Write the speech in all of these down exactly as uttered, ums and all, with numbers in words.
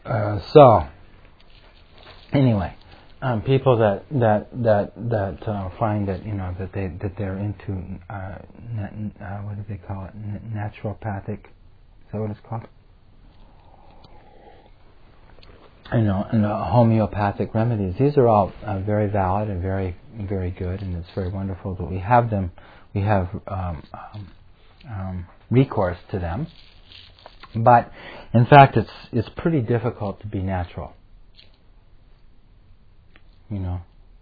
Uh, so, anyway, um, people that that that that uh, find that you know that they that they're into uh, na- uh, what do they call it? N- naturopathic. Is that what it's called? You know, and uh, homeopathic remedies. These are all uh, very valid and very very good, and it's very wonderful that we have them. We have um, um, um, recourse to them. But in fact, it's it's pretty difficult to be natural. You know.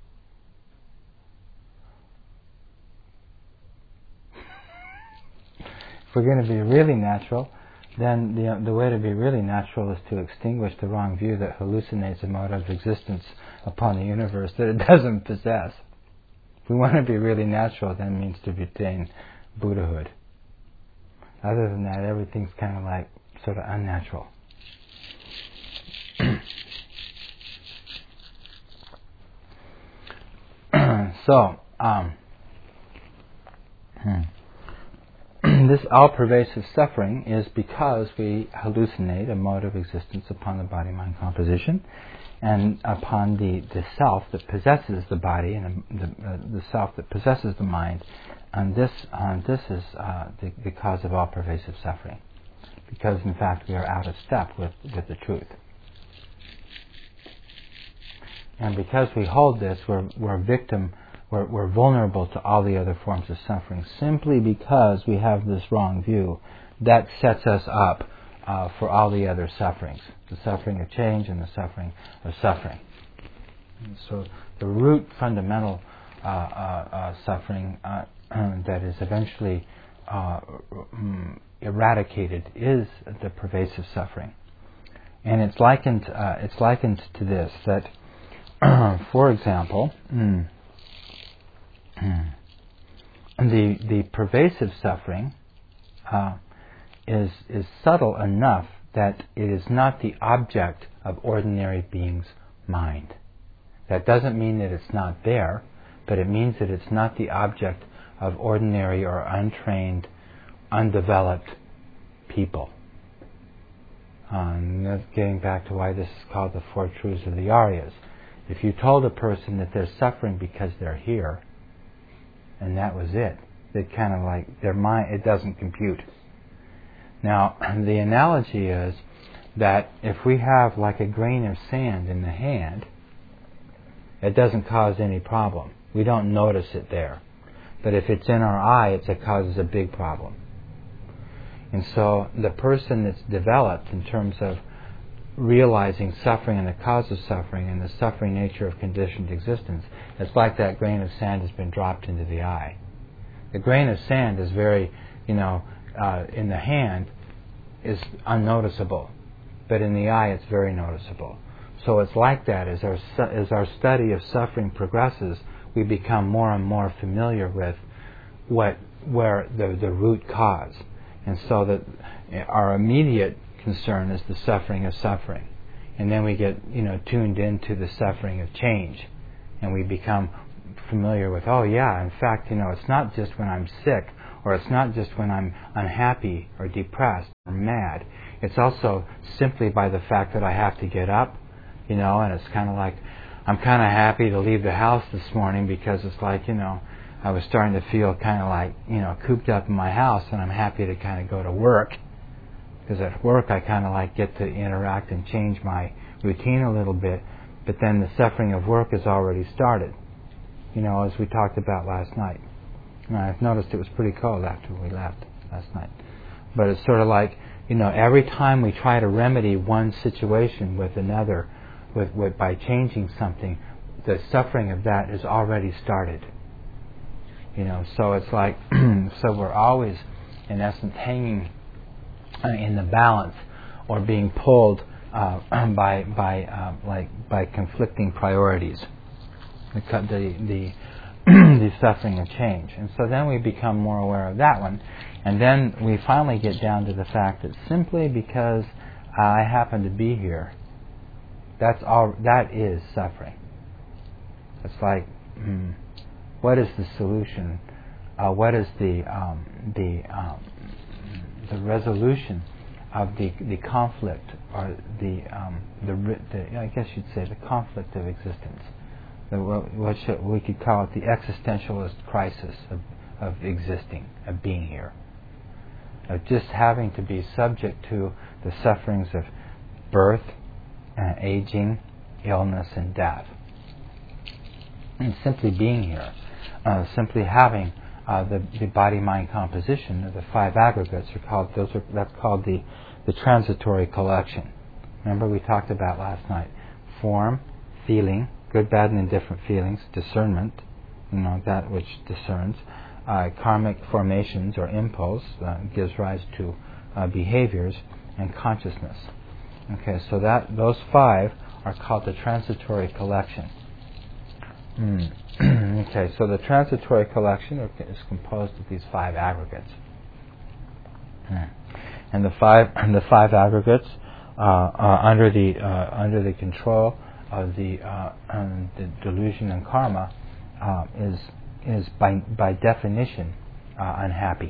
If we're going to be really natural, then the the way to be really natural is to extinguish the wrong view that hallucinates a mode of existence upon the universe that it doesn't possess. If we want to be really natural, that means to attain Buddhahood. Other than that, everything's kind of like sort of unnatural. so, um, hmm. this all-pervasive suffering is because we hallucinate a mode of existence upon the body-mind composition and upon the, the self that possesses the body and the, uh, the self that possesses the mind. And this, uh, this is uh, the, the cause of all-pervasive suffering. Because, in fact, we are out of step with, with the truth. And because we hold this, we're, we're victim, we're, we're vulnerable to all the other forms of suffering, simply because we have this wrong view. That sets us up uh, for all the other sufferings, the suffering of change and the suffering of suffering. And so the root fundamental uh, uh, uh, suffering uh, that is eventually uh, um, eradicated is the pervasive suffering, and it's likened uh, it's likened to this that, for example, mm, the the pervasive suffering uh, is is subtle enough that it is not the object of ordinary beings' mind. That doesn't mean that it's not there, but it means that it's not the object of ordinary or untrained, undeveloped people. Um, that's getting back to why this is called the Four Truths of the Aryas. If you told a person that they're suffering because they're here, and that was it, they kind of like, their mind, it doesn't compute. Now, the analogy is that if we have like a grain of sand in the hand, it doesn't cause any problem. We don't notice it there. But if it's in our eye, it causes a big problem. And so the person that's developed in terms of realizing suffering and the cause of suffering and the suffering nature of conditioned existence, it's like that grain of sand has been dropped into the eye. The grain of sand is very, you know, uh, in the hand is unnoticeable, but in the eye it's very noticeable. So it's like that. As our as our study of suffering progresses, we become more and more familiar with what where the the root cause, and so that our immediate concern is the suffering of suffering, and then we get you know tuned into the suffering of change, and we become familiar with, oh yeah, in fact, you know, it's not just when I'm sick, or it's not just when I'm unhappy or depressed or mad. It's also simply by the fact that I have to get up, you know, and it's kind of like, I'm kind of happy to leave the house this morning because it's like, you know, I was starting to feel kind of like, you know, cooped up in my house, and I'm happy to kind of go to work, because at work I kind of like get to interact and change my routine a little bit, but then the suffering of work has already started, you know, as we talked about last night. And I've noticed it was pretty cold after we left last night. But it's sort of like, you know, every time we try to remedy one situation with another, with, with by changing something, the suffering of that is already started. You know, so it's like, so we're always, in essence, hanging in the balance or being pulled uh, by by uh, like by conflicting priorities, the the the, the suffering of change. And so then we become more aware of that one, and then we finally get down to the fact that simply because I happen to be here, that's all. That is suffering. It's like, hmm, what is the solution? Uh, what is the um, the um, the resolution of the the conflict, or the um, the, the I guess you'd say the conflict of existence. The, what should, we could call it the existentialist crisis of, of existing, of being here, of just having to be subject to the sufferings of birth, uh, aging, illness, and death, and simply being here, uh, simply having uh, the, the body-mind composition of the five aggregates are called those are that's called the the transitory collection. Remember we talked about last night: form, feeling, good, bad, and indifferent feelings, discernment, you know, that which discerns, uh, karmic formations or impulse uh, gives rise to uh, behaviors, and consciousness. Okay, so that those five are called the transitory collection. Mm. Okay, so the transitory collection is composed of these five aggregates, mm. and the five and the five aggregates uh, are under the uh, under the control of the, uh, um, the delusion and karma uh, is is by by definition uh, unhappy,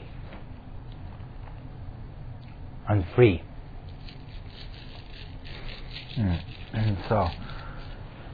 unfree. Mm. And so